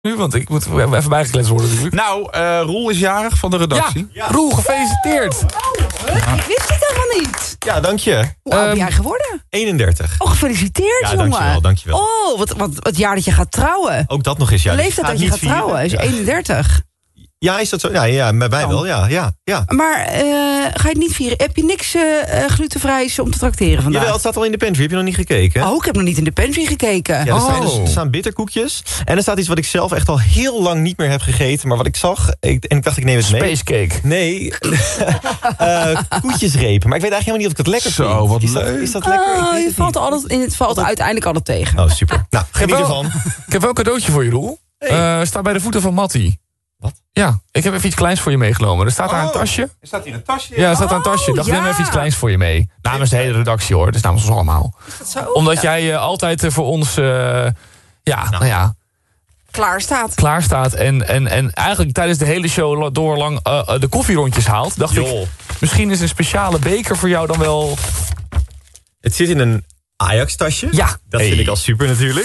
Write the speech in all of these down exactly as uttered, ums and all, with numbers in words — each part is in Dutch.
Nu, want ik moet even bijgekletst worden natuurlijk. Nou, uh, Roel is jarig van de redactie. Ja, ja. Roel, gefeliciteerd. Oh, ik wist het helemaal niet. Ja, dank je. Hoe oud ben Um, jij geworden? eenendertig. Oh, gefeliciteerd, Ja, jongen. dankjewel, dankjewel. Oh, wat, wat, het jaar dat je gaat trouwen. Ook dat nog eens, ja. De Dus leeftijd ik dat ga je het gaat niet trouwen is vieren. Ja. eenendertig. Ja, is dat zo? Ja, ja bij mij Oh. wel, ja. ja, ja. Maar uh, ga je het niet vieren? Heb je niks uh, glutenvrijs om te trakteren vandaag? Jawel, het staat al in de pantry. Heb je nog niet gekeken? Oh, ik heb nog niet in de pantry gekeken. Ja, er, staan, Oh. er staan bitterkoekjes. En er staat iets wat ik zelf echt al heel lang niet meer heb gegeten. Maar wat ik zag, ik, en ik dacht ik neem het mee. Spacecake. Nee, uh, koetjesrepen. Maar ik weet eigenlijk helemaal niet of ik het lekker Zo, vind. wat is dat, leuk. is dat lekker? Ik Oh, weet je het valt niet. altijd, in het valt uiteindelijk altijd tegen. Oh, super. Nou, Ik heb, geniet wel, ervan. ik heb wel een cadeautje voor je, Roel. Hey. Uh, staat bij de voeten van Mattie. Wat? Ja, ik heb even iets kleins voor je meegenomen. Er staat daar een Oh. tasje. Er staat hier een tasje. Ja, er staat daar een tasje. Ik Oh, dacht, ja. neem even iets kleins voor je mee. Namens de hele redactie, hoor. Dus namens ons allemaal. Is dat zo? Omdat jij uh, altijd uh, voor ons... Uh, ja, nou ja, Klaar staat. klaar staat. En, en, en eigenlijk tijdens de hele show door lang uh, uh, de koffierondjes haalt. Dacht ik, Joh. misschien is een speciale beker voor jou dan wel... Het zit in een Ajax-tasje. Ja. Dat Hey. vind ik al super natuurlijk.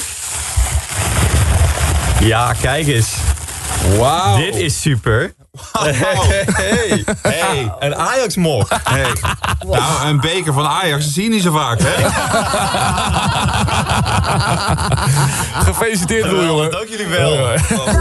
Ja, kijk eens. Wauw. Dit is super. Hey, hey, een Ajax-mok. Hey. Nou, een beker van Ajax, dat zie je niet zo vaak, hè? Gefeliciteerd, Roel, jongen. Dank jullie wel. Ja.